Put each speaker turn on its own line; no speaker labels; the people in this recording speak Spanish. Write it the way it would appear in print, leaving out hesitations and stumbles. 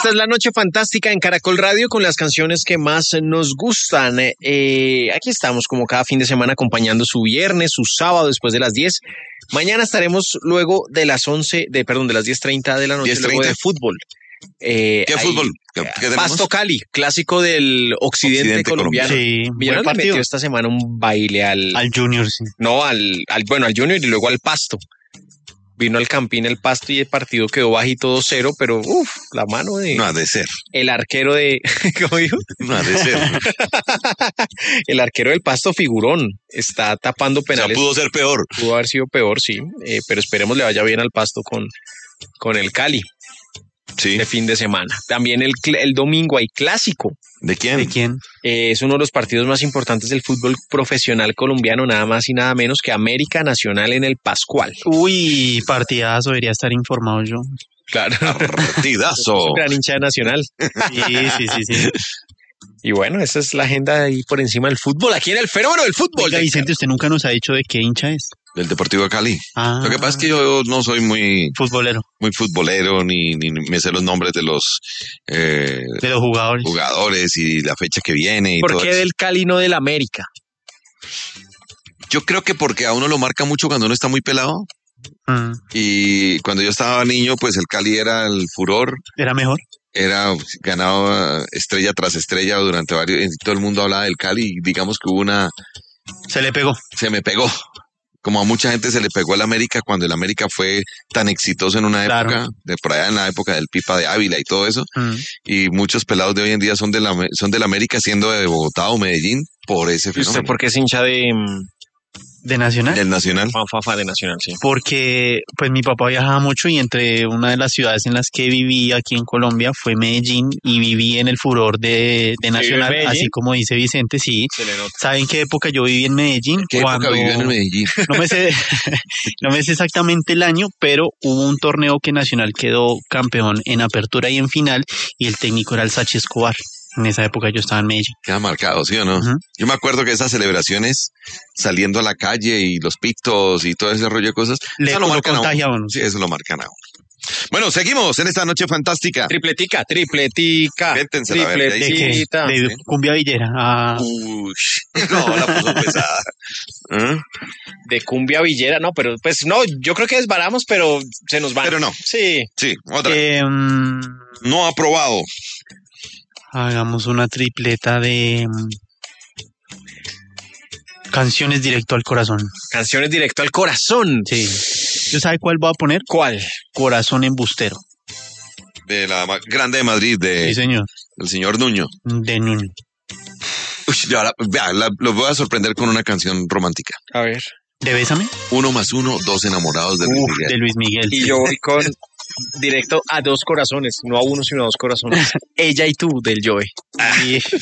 Esta es la Noche Fantástica en Caracol Radio con las canciones que más nos gustan. Aquí estamos como cada fin de semana acompañando su viernes, su sábado después de las 10. Mañana estaremos luego de las 10:30 de la noche, luego de fútbol.
¿Qué fútbol? ¿Qué tenemos?
Pasto Cali, clásico del occidente colombiano.
Sí,
Millonarios le metió esta semana un baile al
Junior, sí.
No, al Junior y luego al Pasto. Vino al Campín el Pasto y el partido quedó bajito 2-0, pero la mano de...
No ha de ser.
El arquero de... ¿Cómo dijo?
No ha de ser.
El arquero del Pasto figurón. Está tapando penales.
O sea, pudo ser peor.
Pudo haber sido peor, sí. Pero esperemos le vaya bien al Pasto con el Cali.
Sí.
De fin de semana. También el domingo hay clásico.
¿De quién?
¿De quién?
Es uno de los partidos más importantes del fútbol profesional colombiano, nada más y nada menos que América Nacional en el Pascual.
Uy, partidazo, debería estar informado yo.
Claro.
Partidazo.
Gran hincha de Nacional.
Sí.
Y bueno, esa es la agenda ahí por encima del fútbol, aquí en el fenómeno del fútbol.
Oiga, Vicente, usted nunca nos ha dicho de qué hincha es.
Del Deportivo de Cali. Lo que pasa es que yo no soy muy futbolero, ni me sé los nombres de los jugadores y la fecha que viene. Y
¿Por
todo
qué
eso.
del Cali no del América?
Yo creo que porque a uno lo marca mucho cuando uno está muy pelado. Y cuando yo estaba niño, pues el Cali era el furor.
¿Era mejor?
Ganaba estrella tras estrella durante varios, y todo el mundo hablaba del Cali, y digamos que hubo se me pegó, como a mucha gente se le pegó el América cuando el América fue tan exitoso en una época, de por allá en la época del Pipa de Ávila y todo eso, y muchos pelados de hoy en día son del América siendo de Bogotá o Medellín por ese fenómeno.
¿Usted por qué es hincha de
Nacional?
Del Nacional.
Fafa de Nacional, sí.
Porque pues mi papá viajaba mucho y entre una de las ciudades en las que viví aquí en Colombia fue Medellín y viví en el furor de Nacional, así como dice Vicente, sí. ¿Saben qué época yo viví en Medellín?
¿Qué época vivió en Medellín?
No me sé exactamente el año, pero hubo un torneo que Nacional quedó campeón en apertura y en final y el técnico era el Sachi Escobar. En esa época yo estaba en Medellín.
Queda marcado, ¿sí o no? Yo me acuerdo que esas celebraciones, saliendo a la calle y los pitos y todo ese rollo de cosas, eso lo marcan a uno. Sí, eso lo marcan a uno. Bueno, seguimos en esta noche fantástica.
Tripletica.
Véntense la verde.
De Cumbia Villera.
No, la puso pesada.
De Cumbia Villera, no, pero pues no, yo creo que desbaramos, pero se nos va.
Pero no.
Sí.
Sí, otra. No aprobado.
Hagamos una tripleta de canciones directo al corazón.
Canciones directo al corazón.
Sí. ¿Usted sabe cuál voy a poner?
¿Cuál?
Corazón Embustero.
De la Grande de Madrid,
sí, señor.
Del señor Nuño.
De Nuño.
Los voy a sorprender con una canción romántica.
A ver.
¿De Bésame?
1 más 1, 2 enamorados de Luis Miguel.
De Luis Miguel.
Y yo voy con directo a 2 corazones, no a 1 sino a 2 corazones. Ella y tú del Joe.
Y